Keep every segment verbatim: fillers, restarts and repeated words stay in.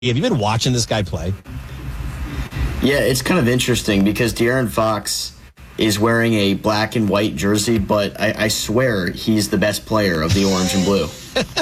Have you been watching this guy play? Yeah, it's kind of interesting because De'Aaron Fox is wearing a black and white jersey, but I, I swear he's the best player of the orange and blue.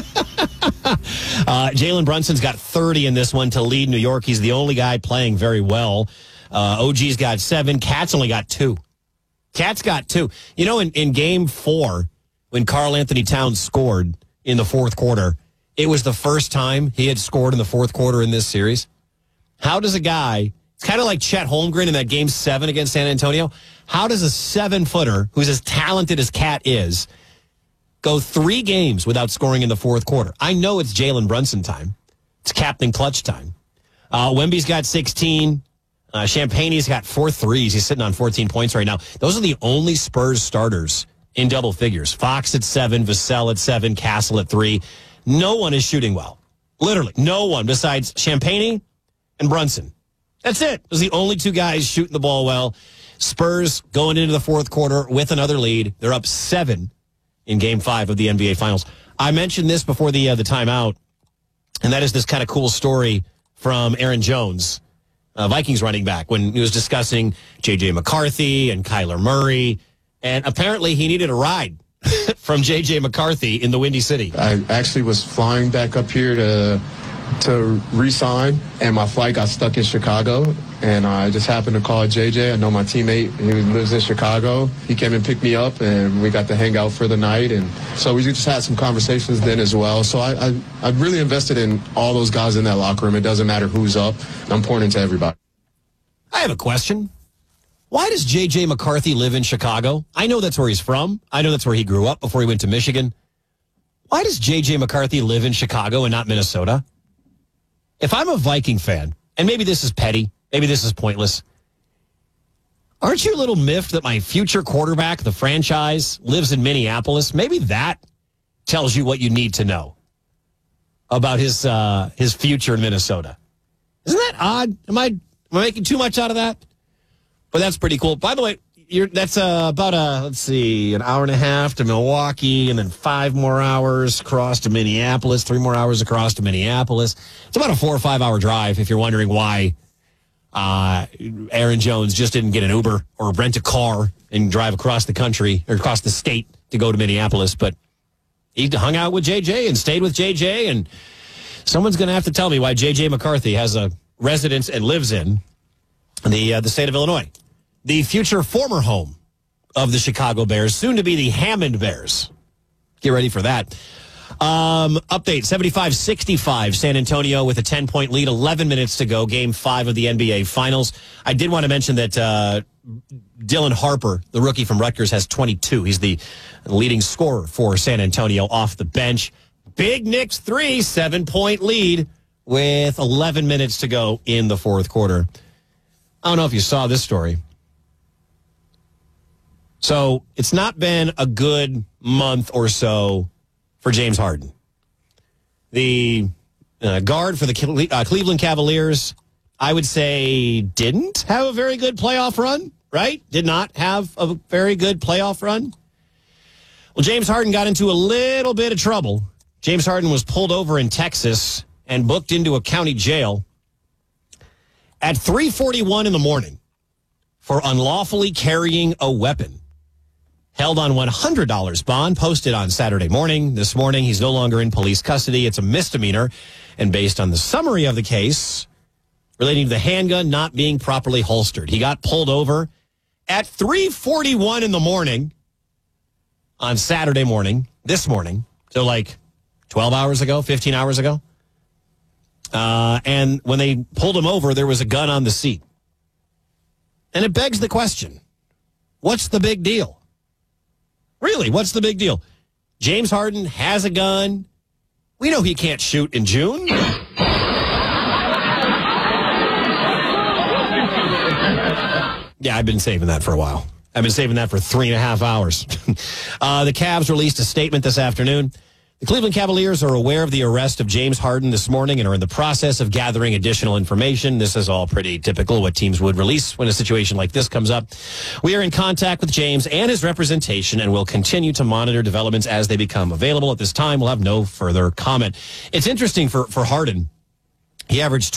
uh, Jalen Brunson's got thirty in this one to lead New York. He's the only guy playing very well. Uh, O G's got seven. Cat's only got two. Cat's got two. You know, in, in game four, when Karl Anthony Towns scored in the fourth quarter, it was the first time he had scored in the fourth quarter in this series. How does a guy, it's kind of like Chet Holmgren in that game seven against San Antonio. How does a seven-footer who's as talented as Cat is go three games without scoring in the fourth quarter? I know it's Jalen Brunson time. It's Captain Clutch time. Uh, Wemby's got sixteen. Uh, Champagne's got four threes. He's sitting on fourteen points right now. Those are the only Spurs starters in double figures. Fox at seven, Vassell at seven, Castle at three. No one is shooting well. Literally, no one besides Champagne and Brunson. That's it. Those are the only two guys shooting the ball well. Spurs going into the fourth quarter with another lead. They're up seven in game five of the N B A Finals. I mentioned this before the uh, the timeout, and that is this kind of cool story from Aaron Jones, uh, Vikings running back, when he was discussing J J McCarthy and Kyler Murray, and apparently he needed a ride from J J McCarthy in the Windy City. I actually was flying back up here to to re-sign, and my flight got stuck in Chicago, and I just happened to call J J. I know my teammate, he lives in Chicago. He came and picked me up, and we got to hang out for the night, and so we just had some conversations then as well. So I, I, I really invested in all those guys in that locker room. It doesn't matter who's up. I'm pouring into everybody. I have a question. Why does J J McCarthy live in Chicago? I know that's where he's from. I know that's where he grew up before he went to Michigan. Why does J J McCarthy live in Chicago and not Minnesota? If I'm a Viking fan, and maybe this is petty, maybe this is pointless, aren't you a little miffed that my future quarterback, the franchise, lives in Minneapolis? Maybe that tells you what you need to know about his uh, his future in Minnesota. Isn't that odd? Am I, am I making too much out of that? But that's pretty cool. By the way, you're, that's uh, about, a, let's see, an hour and a half to Milwaukee, and then five more hours across to Minneapolis, three more hours across to Minneapolis. It's about a four or five hour drive if you're wondering why uh, Aaron Jones just didn't get an Uber or rent a car and drive across the country or across the state to go to Minneapolis. But he hung out with J J and stayed with J J, and someone's going to have to tell me why J J McCarthy has a residence and lives in the uh, the state of Illinois. The future former home of the Chicago Bears, soon to be the Hammond Bears. Get ready for that. Um, update, seventy-five sixty-five, San Antonio with a ten-point lead, eleven minutes to go, game five of the N B A Finals. I did want to mention that uh, Dylan Harper, the rookie from Rutgers, has twenty-two. He's the leading scorer for San Antonio off the bench. Big Knicks three, seven-point lead with eleven minutes to go in the fourth quarter. I don't know if you saw this story. So it's not been a good month or so for James Harden. The uh, guard for the Cle- uh, Cleveland Cavaliers, I would say, didn't have a very good playoff run, right? Did not have a very good playoff run. Well, James Harden got into a little bit of trouble. James Harden was pulled over in Texas and booked into a county jail at three forty-one in the morning for unlawfully carrying a weapon. Held on one hundred dollars bond, posted on Saturday morning. This morning, he's no longer in police custody. It's a misdemeanor. And based on the summary of the case relating to the handgun not being properly holstered, he got pulled over at three forty-one in the morning on Saturday morning, this morning. So like twelve hours ago, fifteen hours ago. Uh, and when they pulled him over, there was a gun on the seat. And it begs the question, what's the big deal? Really, what's the big deal? James Harden has a gun. We know he can't shoot in June. Yeah, I've been saving that for a while. I've been saving that for three and a half hours. uh, the Cavs released a statement this afternoon. The Cleveland Cavaliers are aware of the arrest of James Harden this morning and are in the process of gathering additional information. This is all pretty typical, what teams would release when a situation like this comes up. We are in contact with James and his representation and will continue to monitor developments as they become available. At this time, we'll have no further comment. It's interesting for, for Harden. He averaged